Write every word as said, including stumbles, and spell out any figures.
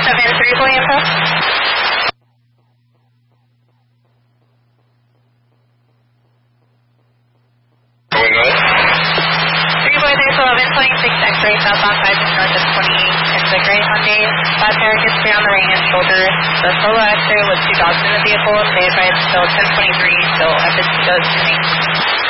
seven three, fully info. Going on? three boy there's eleven twenty-six X-ray southbound five north of twenty-eight X-ray Hyundai. Flat tire history on the right hand shoulder. The solo X-ray was two dogs in the vehicle. They advised still ten twenty-three, so F S T goes to me.